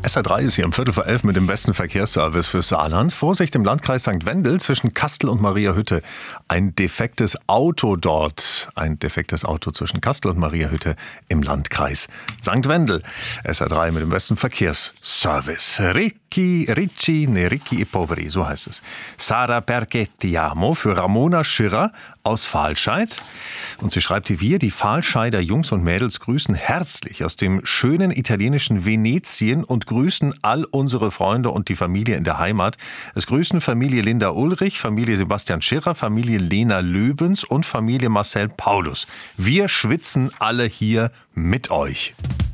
SR3 ist hier um 10:45 mit dem besten Verkehrsservice für Saarland. Vorsicht im Landkreis St. Wendel zwischen Kastel und Mariahütte. Ein defektes Auto dort. Ein defektes Auto zwischen Kastel und Mariahütte im Landkreis St. Wendel. SR3 mit dem besten Verkehrsservice. Ricci e poveri, so heißt es. Sara perché ti amo für Ramona Schirrer aus Fahlscheid. Und sie schreibt, wir, die Fahlscheider Jungs und Mädels, grüßen herzlich aus dem schönen italienischen Venetien und grüßen all unsere Freunde und die Familie in der Heimat. Es grüßen Familie Linda Ulrich, Familie Sebastian Schirrer, Familie Lena Löbens und Familie Marcel Paulus. Wir schwitzen alle hier mit euch.